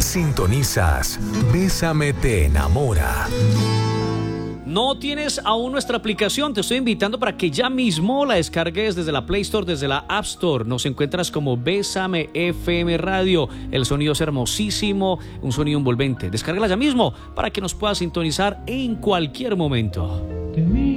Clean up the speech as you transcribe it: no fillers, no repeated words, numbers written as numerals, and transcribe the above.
Sintonizas Bésame te enamora. ¿No tienes aún nuestra aplicación? Te estoy invitando para que ya mismo la descargues desde la Play Store, desde la App Store. Nos encuentras como Bésame FM Radio. El sonido es hermosísimo, un sonido envolvente. Descárgala ya mismo para que nos puedas sintonizar en cualquier momento.